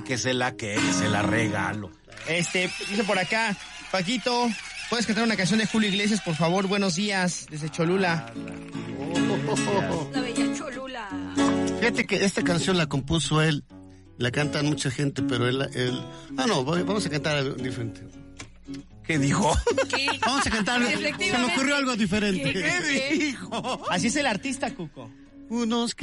que se la regalo. Dice por acá, Paquito, ¿puedes cantar una canción de Julio Iglesias, por favor? Buenos días, desde Cholula. La bella Cholula. Fíjate que esta canción la compuso él, la cantan mucha gente, pero él... vamos a cantar algo diferente. ¿Qué dijo? ¿Qué? Vamos a cantar, se me ocurrió algo diferente. ¿Qué dijo? Así es el artista, Cuco. Unos